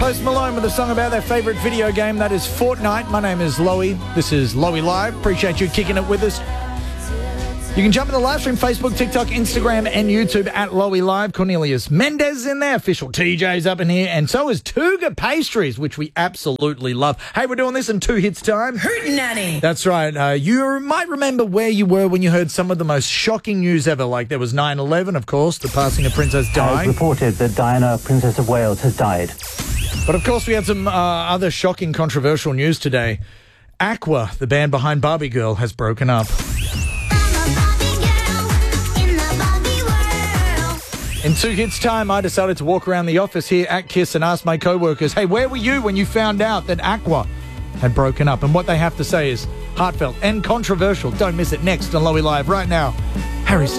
Post Malone with a song about their favourite video game, that is Fortnite. My name is Lowy. This is Lowy Live. Appreciate you kicking it with us. You can jump in the live stream, Facebook, TikTok, Instagram, and YouTube at Lowy Live. Cornelius Mendez is in there. Official TJ's up in here. And so is Tuga Pastries, which we absolutely love. Hey, we're doing this in 2 hits time. Hootenanny. That's right. You might remember where you were when you heard some of the most shocking news ever. Like there was 9/11, of course, the passing of Princess Di. It's reported that Diana, Princess of Wales, has died. But of course, we had some other shocking, controversial news today. Aqua, the band behind Barbie Girl, has broken up. In 2 hits time, I decided to walk around the office here at KISS and ask my co-workers, hey, where were you when you found out that Aqua had broken up? And what they have to say is heartfelt and controversial. Don't miss it. Next on Lowy Live right now, Harry